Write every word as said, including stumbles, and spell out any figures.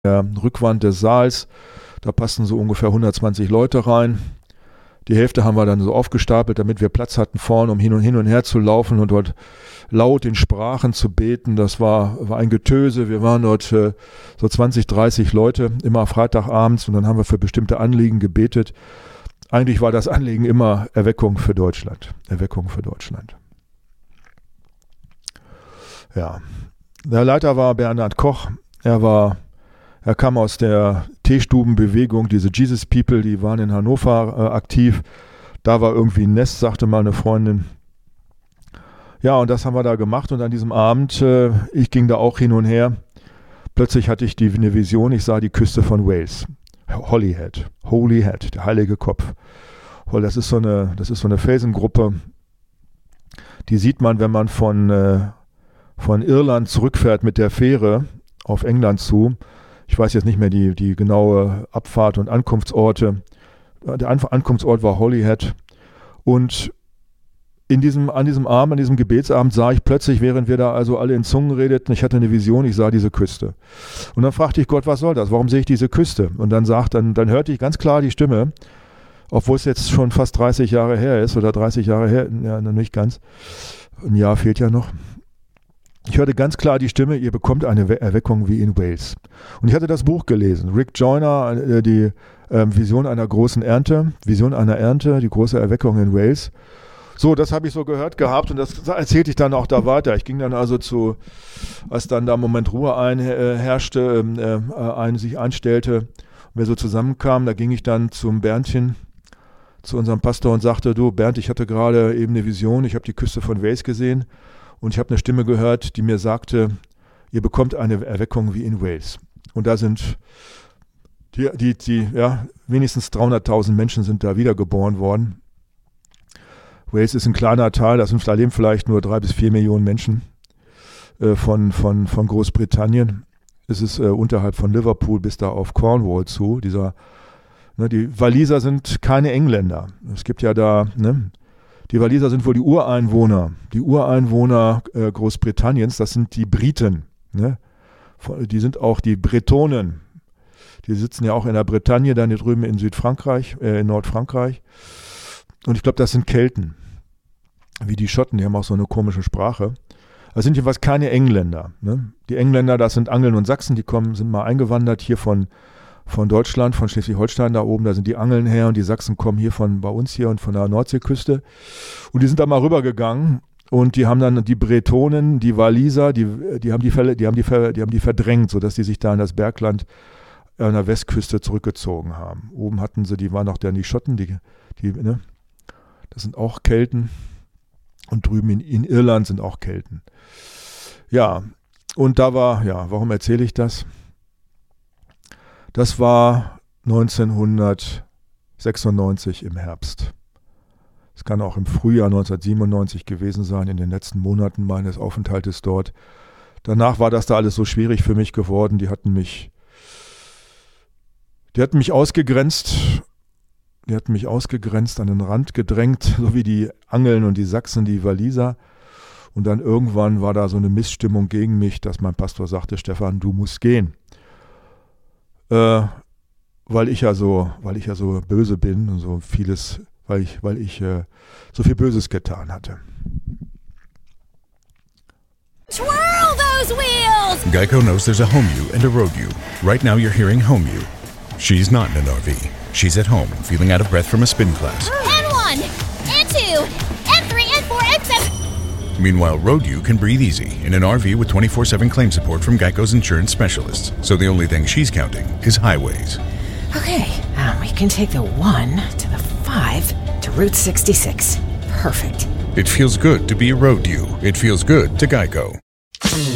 der Rückwand des Saals. Da passten so ungefähr hundertzwanzig Leute rein. Die Hälfte haben wir dann so aufgestapelt, damit wir Platz hatten vorne, um hin und hin und her zu laufen und dort laut in Sprachen zu beten. Das war, war ein Getöse. Wir waren dort äh, so zwanzig, dreißig Leute, immer Freitagabends, und dann haben wir für bestimmte Anliegen gebetet. Eigentlich war das Anliegen immer Erweckung für Deutschland. Erweckung für Deutschland. Ja, der Leiter war Bernhard Koch. Er war, er kam aus der Teestubenbewegung, diese Jesus People, die waren in Hannover äh, aktiv. Da war irgendwie ein Nest, sagte mal eine Freundin. Ja, und das haben wir da gemacht, und an diesem Abend, äh, ich ging da auch hin und her. Plötzlich hatte ich die, eine Vision, ich sah die Küste von Wales. Holyhead, Holyhead, der heilige Kopf. Das ist so eine, das ist so eine Felsengruppe, die sieht man, wenn man von, äh, von Irland zurückfährt mit der Fähre auf England zu. Ich weiß jetzt nicht mehr die, die genaue Abfahrt- und Ankunftsorte. Der Ankunftsort war Holyhead. Und in diesem, an diesem Abend, an diesem Gebetsabend sah ich plötzlich, während wir da also alle in Zungen redeten, ich hatte eine Vision, ich sah diese Küste. Und dann fragte ich Gott, was soll das? Warum sehe ich diese Küste? Und dann sagt, dann, dann hörte ich ganz klar die Stimme, obwohl es jetzt schon fast dreißig Jahre her ist, oder dreißig Jahre her, ja, noch nicht ganz. Ein Jahr fehlt ja noch. Ich hörte ganz klar die Stimme, ihr bekommt eine Erweckung wie in Wales. Und ich hatte das Buch gelesen, Rick Joyner, die äh, Vision einer großen Ernte, Vision einer Ernte, die große Erweckung in Wales. So, das habe ich so gehört gehabt, und das erzählte ich dann auch da weiter. Ich ging dann also zu, als dann da im Moment Ruhe einherrschte, äh, ein, sich einstellte und wir so zusammenkamen, da ging ich dann zum Berndchen, zu unserem Pastor, und sagte, du Bernd, ich hatte gerade eben eine Vision, ich habe die Küste von Wales gesehen und ich habe eine Stimme gehört, die mir sagte, ihr bekommt eine Erweckung wie in Wales. Und da sind die, die, die ja, wenigstens dreihunderttausend Menschen sind da wiedergeboren worden. Wales ist ein kleiner Teil, da sind, da leben vielleicht nur drei bis vier Millionen Menschen äh, von, von, von Großbritannien. Es ist äh, unterhalb von Liverpool bis da auf Cornwall zu. Dieser, ne, die Waliser sind keine Engländer. Es gibt ja da, ne, die Waliser sind wohl die Ureinwohner, die Ureinwohner äh, Großbritanniens, das sind die Briten. Ne? Die sind auch die Bretonen. Die sitzen ja auch in der Bretagne, dann hier drüben in Südfrankreich, äh, in Nordfrankreich. Und ich glaube, das sind Kelten. Wie die Schotten, die haben auch so eine komische Sprache. Das sind jedenfalls keine Engländer. Ne? Die Engländer, das sind Angeln und Sachsen, die kommen, sind mal eingewandert hier von, von Deutschland, von Schleswig-Holstein da oben, da sind die Angeln her, und die Sachsen kommen hier von bei uns hier und von der Nordseeküste. Und die sind da mal rübergegangen, und die haben dann die Bretonen, die Waliser, die, die, haben die, die, haben die, die haben die verdrängt, sodass die sich da in das Bergland an der Westküste zurückgezogen haben. Oben hatten sie, die waren auch dann die Schotten, die, die, ne? Das sind auch Kelten. Und drüben in, in Irland sind auch Kelten. Ja, und da war, ja, warum erzähle ich das? Das war neunzehnhundertsechsundneunzig im Herbst. Es kann auch im Frühjahr neunzehnhundertsiebenundneunzig gewesen sein, in den letzten Monaten meines Aufenthaltes dort. Danach war das da alles so schwierig für mich geworden. Die hatten mich, die hatten mich ausgegrenzt. Die hatten mich ausgegrenzt, an den Rand gedrängt, so wie die Angeln und die Sachsen, die Waliser. Und dann irgendwann war da so eine Missstimmung gegen mich, dass mein Pastor sagte, Stefan, du musst gehen. Äh, weil ich ja so, weil ich ja so böse bin und so vieles, weil ich, weil ich äh, so viel Böses getan hatte. Twirl those wheels! Geico knows there's a home you and a road you. Right now you're hearing home you. She's not in an R V. She's at home, feeling out of breath from a spin class. And one, and two, and three, and four, and seven. Meanwhile, Road U can breathe easy in an R V with twenty-four seven claim support from Geico's insurance specialists. So the only thing she's counting is highways. Okay, um, we can take the one to the five to Route sixty-six. Perfect. It feels good to be a Road U. It feels good to Geico.